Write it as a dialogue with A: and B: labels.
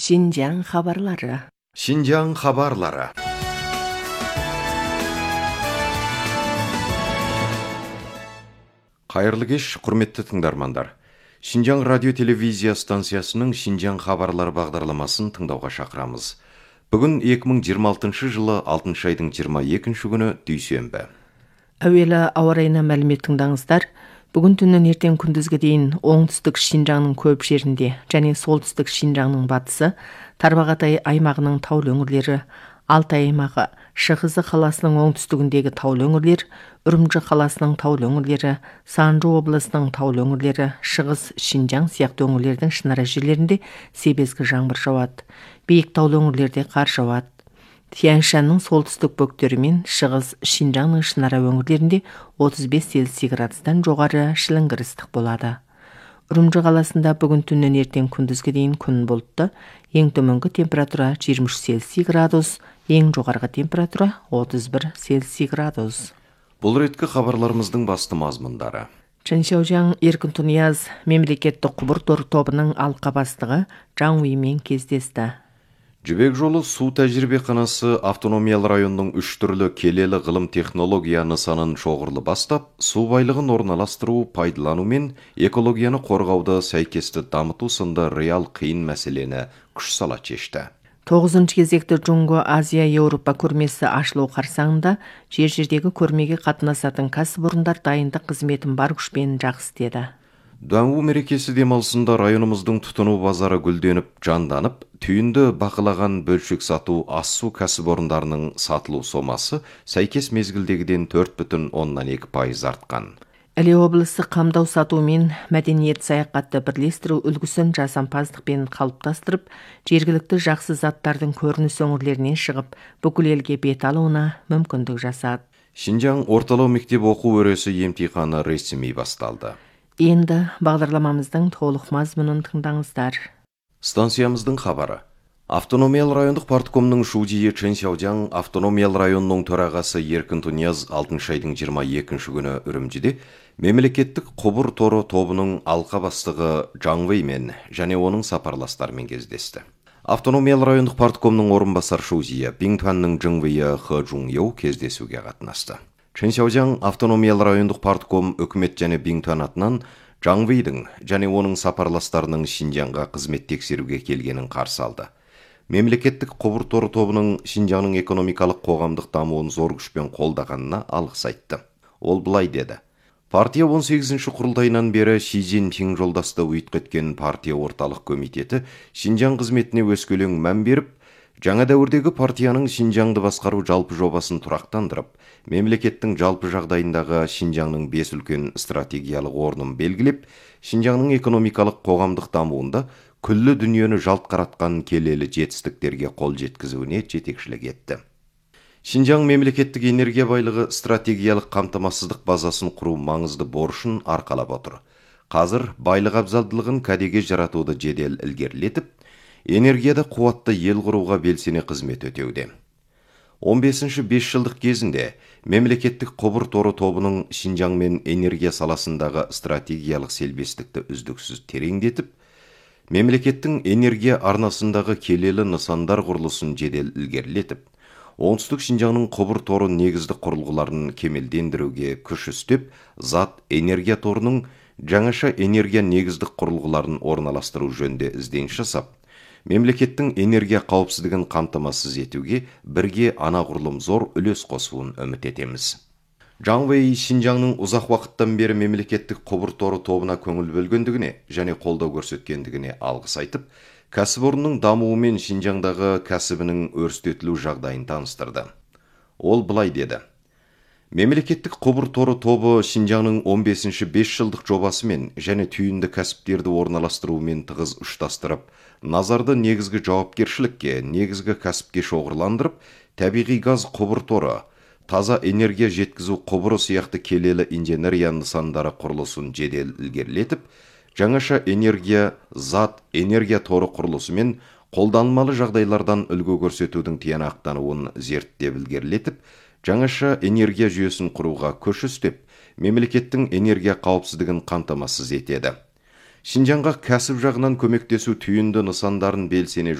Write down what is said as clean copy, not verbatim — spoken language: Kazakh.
A: Шинжаң хабарлары.
B: Шинжаң хабарлары. Қайырлы кеш, құрметті тыңдармандар. Шинжаң радио-телевизия станциясының Шинжаң хабарлары бағдарламасын тыңдауға шақырамыз. Бүгін 2026 жылы 6 айдың 22 күні дүйсенбі.
A: Әуелі ауа райына мәлімет тыңдаңыздар. Бүгін түннен ертең күндізге дейін оңтүстік Шинжаңның көп жерінде және солтүстік Шинжаңның батысы, Тарбағатай аймағының таулы өңірлері, Алтай аймағы, Шығызы қаласының оңтүстігіндегі таулы өңірлер, Үрімжі қаласының таулы өңірлері, Санжу облысының таулы өңірлері, Шығыс Шинжаң сияқты өңірлердің шынара жерлерінде себезгі жаңбыр жауады. Биік таулы өңірлерде қар жауады. Тянь-шанның солтүстік бөктері мен Шығыс Шинжаңның шынара өңірлерінде 35 Цельсий градустан жоғары шіліңгір ыстық болады. Үрімжі қаласында бүгін түннен ертең күндізге дейін күн бұлтты, ең төменгі температура 23 Цельсий градус, ең жоғарғы температура 31 Цельсий градус.
B: Бұл реткі хабарларымыздың басты мазмұндары.
A: Чэньшаожаң Еркін Тунияз мемлекеттік құбыр тобының алқа бастығы Жаң Уймен кездесті.
B: Жібек жолы су тәжірибеханасы автономиялы районның 3 түрлі келелі ғылым технология нысанын шоғырлы бастап, су байлығын орналастыру, пайдалану мен экологияны қорғауды сәйкесті дамыту сынды реал қиын мәселені күш сала шешті.
A: 9-шы кезекті Джунго Азия Еуропа көрмесі ашылу қарсаңында жер-жердегі көрмеге қатынасатын кәсіпорындар дайындық қызметін бар күшпен жақсы істеді.
B: Дуанву мерекесі демалысында районымыздың тұтыну базары гүлденіп, жанданып, түйінді бақылаған бөлшек сату ас-су кәсіпорындарының сатылу сомасы сәйкес мезгілдегіден 4,2% артқан.
A: Іле облысы қамдау сату мен мәдениет саяхатты бірлестіру үлгісін жасампаздықпен қалыптастырып, жергілікті жақсы заттардың көрініс өңірлерінен шығып, бүкіл елге бет алуына мүмкіндік жасады.
B: Шинжаң орталау мектеп оқу өресі емтиханы ресми басталды.
A: Енді бағдарламамыздың толық мазмұнын тыңдаңыздар.
B: Станциямыздың хабары. Автономиялы райондық парткомның шудиі Чэньшаожаң автономиялы районның төрағасы Еркін Тунияз 6 айдың 22 күні Үрімжіде мемлекеттік құбыр тобының алқа бастығы Жаң Уймен және оның сапарластарымен кездесті. Автономиялы райондық парткомның орынбасар шудиі Биңтуанның Жың Уйы Хэ Жун Йоу кездесуге қатынасты. Чэньшаожаң автономиялы райондық партком үкімет және Биңтуан атынан Жаң Уйдың және оның сапарластарының Шинжаңға қызмет тексеруге келгенін қарсы алды. Мемлекеттік құбыр тобының Шинжаңның экономикалық қоғамдық дамуын зор күшпен қолдағанына алғыс айтты. Ол былай деді. Партия 18-ші құрылтайынан бері Ши Цзиньпин жолдасты өйткен партия орталық комитеті Шинжаң қызметіне өскелең мән беріп, жаңа дәуірдегі партияның Шинжаңды басқару жалпы жобасын тұрақтандырып, мемлекеттің жалпы жағдайындағы Шинжаңның 5 үлкен стратегиялық орнын белгілеп, Шинжаңның экономикалық қоғамдық дамуында күллі дүниені жалт қаратқан келелі жетістіктерге қол жеткізуіне жетекшілік етті. Шинжаң мемлекеттік энергия байлығы стратегиялық қамтамасыздық базасын құру маңызды борышын арқалап отыр. Қазір байлық абзалдылығын кәдеге жаратуды жедел ілгерілетіп, энергияда қуатты ел құруға белсене қызмет өтеуде. 15-ші 5 жылдық кезінде мемлекеттік құбыр тобының Шинжаңмен энергия саласындағы стратегиялық селбестікті үздіксіз тереңдетіп, мемлекеттің энергия арнасындағы келелі нысандар құрылысын жедел ілгерілетіп, оңтүстік Шинжаңның құбыр торы негізді құрылғыларын кемелдендіруге күш істеп, зат энергия торының жаңаша энергия негіздік құрылғыларын орналастыру жөнінде ізденіс жасап, мемлекеттің энергия қауіпсіздігін қамтамасыз етуге бірге анағұрлым зор үлес қосуын үміт етеміз. Жаң Уй Шинжаңның ұзақ уақыттан бері мемлекеттік құбыр тобына көңіл бөлгендігіне және қолдау көрсеткендігіне алғыс айтып, кәсіпорынның дамуы мен Шинжаңдағы кәсібінің өрістетілу жағдайын таныстырды. Ол былай деді. Мемлекеттік құбыр тобы Шинжаңның 15-ші 5 жылдық жобасымен және түйінді кәсіптерді орналастыруымен тығыз ұштастырып, назарды негізгі жауапкершілікке, негізгі кәсіпке шоғырландырып, табиғи газ құбыр торы, таза энергия жеткізу құбыры сияқты келелі инженерия нысандары құрылысын жедел ілгерілетіп, жаңаша энергия, зат, энергия торы құрылысы мен қолданылмалы жағдайлардан үлгі көрсетудің тиянақтануын зерттеп ілгерілетіп, жаңаша энергия жүйесін құруға көш істеп, мемлекеттің энергия қауіпсіздігін қамтамасыз етеді. Шинжаңға кәсіп жағынан көмектесу түйінді нысандарын белсене